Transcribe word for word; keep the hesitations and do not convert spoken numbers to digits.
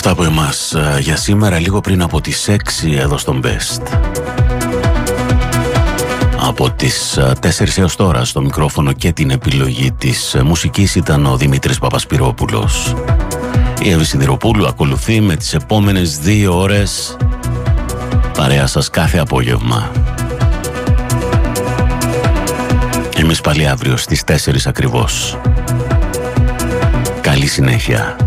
Αυτά από εμάς για σήμερα, λίγο πριν από τις έξι εδώ στον Best. Από τις τέσσερις έως τώρα στο μικρόφωνο και την επιλογή της μουσικής ήταν ο Δημήτρης Παπασπυρόπουλος. Η Εύη Σιδηροπούλου ακολουθεί με τις επόμενες δύο ώρες παρέα σας κάθε απόγευμα. Εμείς πάλι αύριο στις τέσσερις ακριβώς. Καλή συνέχεια.